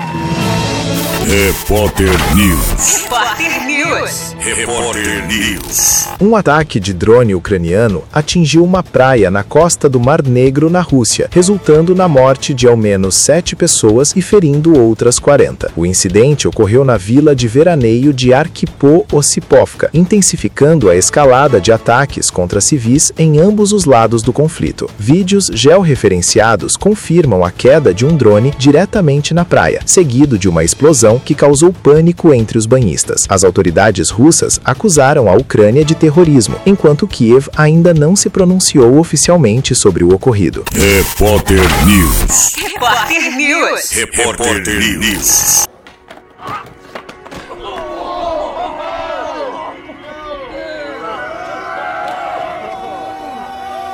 Repórter News. Repórter News. Repórter News. Um ataque de drone ucraniano atingiu uma praia na costa do Mar Negro, na Rússia, resultando na morte de ao menos 7 pessoas e ferindo outras 40. O incidente ocorreu na vila de veraneio de Arkhipov-Osipovka, intensificando a escalada de ataques contra civis em ambos os lados do conflito. Vídeos georreferenciados confirmam a queda de um drone diretamente na praia, seguido de uma explosão que causou pânico entre os banhistas. As autoridades russas acusaram a Ucrânia de terrorismo, enquanto Kiev ainda não se pronunciou oficialmente sobre o ocorrido. Repórter News. Repórter News. Repórter News.